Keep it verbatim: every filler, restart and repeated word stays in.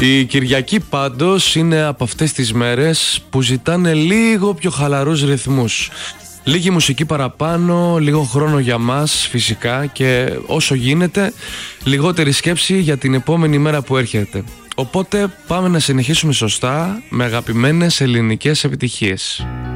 Η Κυριακή πάντως είναι από αυτές τις μέρες που ζητάνε λίγο πιο χαλαρούς ρυθμούς. Λίγη μουσική παραπάνω, λίγο χρόνο για μας φυσικά και όσο γίνεται λιγότερη σκέψη για την επόμενη μέρα που έρχεται. Οπότε πάμε να συνεχίσουμε σωστά με αγαπημένες ελληνικές επιτυχίες.